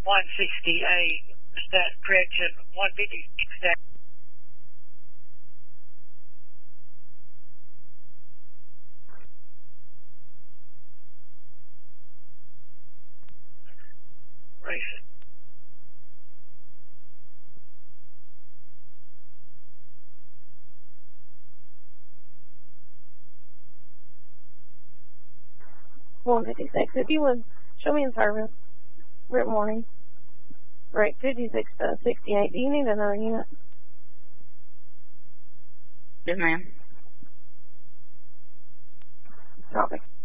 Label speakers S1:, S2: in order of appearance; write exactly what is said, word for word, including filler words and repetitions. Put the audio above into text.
S1: one sixty-eight, stat correction, one fifty-six stat. Racing.
S2: one fifty-six. If you would show me in service, written warning. Right, fifty-six to sixty-eight. Do you need another unit?
S3: Yes, ma'am.
S2: Copy.